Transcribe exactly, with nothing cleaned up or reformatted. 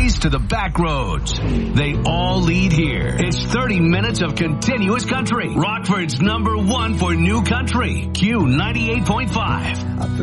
byways to the back roads. They all lead here. It's thirty minutes of continuous country. Rockford's number one for new country. Q ninety-eight point five.